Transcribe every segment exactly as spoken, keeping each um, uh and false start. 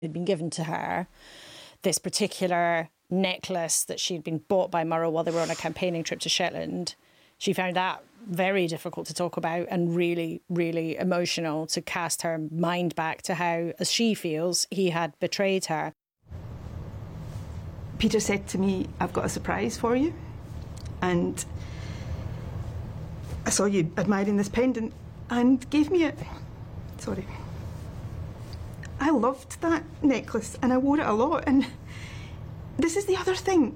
had been given to her, this particular necklace that she'd been bought by Murrow while they were on a campaigning trip to Shetland. She found that very difficult to talk about and really, really emotional to cast her mind back to how, as she feels, he had betrayed her. Peter said to me, "I've got a surprise for you." And I saw you admiring this pendant and gave me it. Sorry. I loved that necklace and I wore it a lot, and this is the other thing.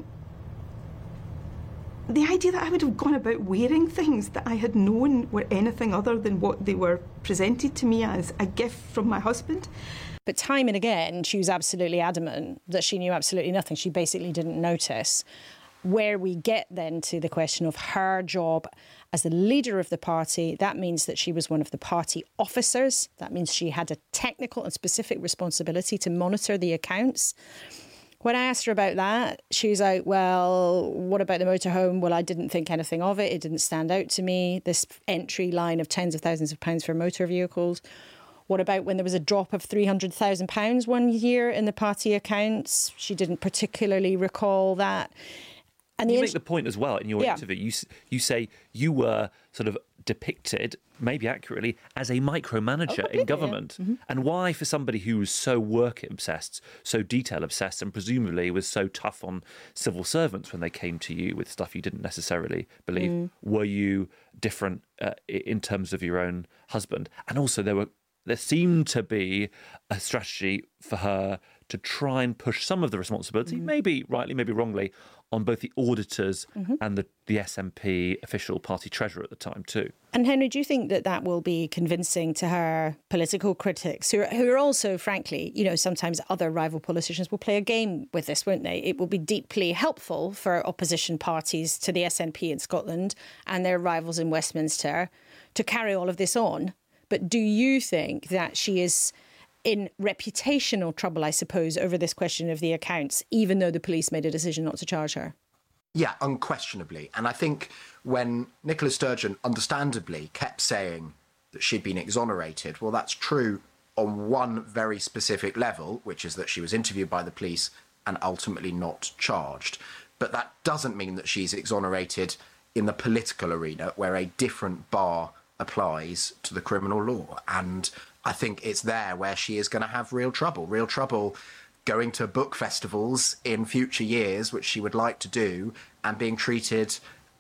The idea that I would have gone about wearing things that I had known were anything other than what they were presented to me as a gift from my husband. But time and again, she was absolutely adamant that she knew absolutely nothing. She basically didn't notice. Where we get then to the question of her job as the leader of the party, that means that she was one of the party officers. That means she had a technical and specific responsibility to monitor the accounts. When I asked her about that, she was like, well, what about the motorhome? Well, I didn't think anything of it. It didn't stand out to me, this entry line of tens of thousands of pounds for motor vehicles. What about when there was a drop of three hundred thousand pounds one year in the party accounts? She didn't particularly recall that. And you the make the point as well in your yeah. interview. You you say you were sort of depicted, maybe accurately, as a micromanager oh, in government. Yeah. Mm-hmm. And why, for somebody who was so work-obsessed, so detail-obsessed, and presumably was so tough on civil servants when they came to you with stuff you didn't necessarily believe, mm. were you different uh, in terms of your own husband? And also there were there seemed to be a strategy for her to try and push some of the responsibility, mm. maybe rightly, maybe wrongly, on both the auditors mm-hmm. and the, the S N P official party treasurer at the time too. And Henry, do you think that that will be convincing to her political critics, who are, who are also, frankly, you know, sometimes other rival politicians will play a game with this, won't they? It will be deeply helpful for opposition parties to the S N P in Scotland and their rivals in Westminster to carry all of this on. But do you think that she is in reputational trouble, I suppose, over this question of the accounts, even though the police made a decision not to charge her? Yeah, unquestionably. And I think when Nicola Sturgeon understandably kept saying that she'd been exonerated, well, that's true on one very specific level, which is that she was interviewed by the police and ultimately not charged. But that doesn't mean that she's exonerated in the political arena, where a different bar applies to the criminal law. And I think it's there where she is going to have real trouble, real trouble going to book festivals in future years, which she would like to do, and being treated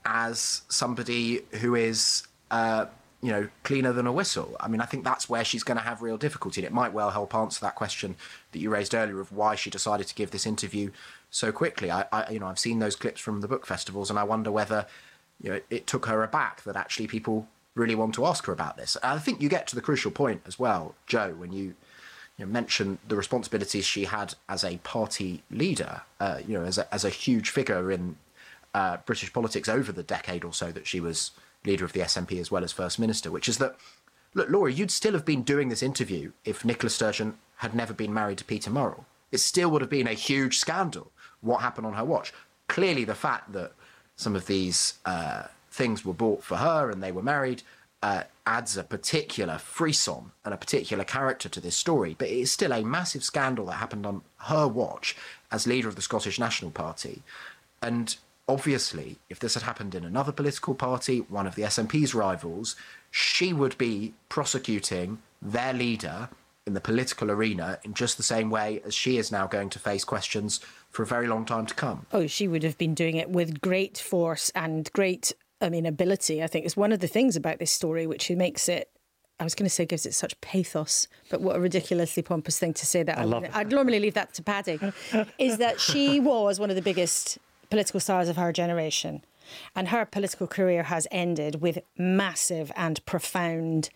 as somebody who is, uh, you know, cleaner than a whistle. I mean, I think that's where she's going to have real difficulty. And it might well help answer that question that you raised earlier of why she decided to give this interview so quickly. I, I you know, I've seen those clips from the book festivals, and I wonder whether, you know, it, it took her aback that actually people really want to ask her about this. And I think you get to the crucial point as well, Joe, when you, you know, mention the responsibilities she had as a party leader, uh, you know, as a, as a huge figure in uh, British politics over the decade or so that she was leader of the S N P as well as First Minister, which is that, look, Laura, you'd still have been doing this interview if Nicola Sturgeon had never been married to Peter Murrell. It still would have been a huge scandal, what happened on her watch. Clearly the fact that some of these uh, things were bought for her and they were married uh, adds a particular frisson and a particular character to this story. But it is still a massive scandal that happened on her watch as leader of the Scottish National Party. And obviously, if this had happened in another political party, one of the S N P's rivals, she would be prosecuting their leader in the political arena in just the same way as she is now going to face questions for a very long time to come. Oh, she would have been doing it with great force and great, I mean, ability. I think it's one of the things about this story which makes it, I was going to say gives it such pathos, but what a ridiculously pompous thing to say that. I love it. I'd normally leave that to Paddy, is that she was one of the biggest political stars of her generation. And her political career has ended with massive and profound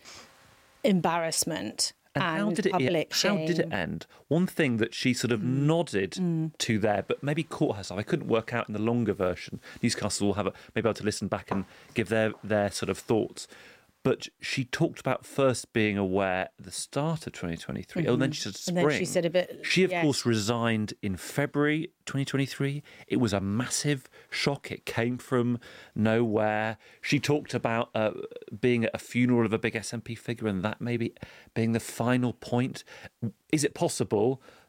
embarrassment. And, and how did it public how shame. did it end? One thing that she sort of mm. nodded mm. to there, but maybe caught herself. I couldn't work out in the longer version. Newscasters will have a, maybe able to listen back and give their their sort of thoughts. But she talked about first being aware at the start of twenty twenty-three. Mm-hmm. Oh, and then she said spring. And then she said a bit. She, of yes. course, resigned in February twenty twenty-three. It was a massive shock. It came from nowhere. She talked about uh, being at a funeral of a big S N P figure and that maybe being the final point. Is it possible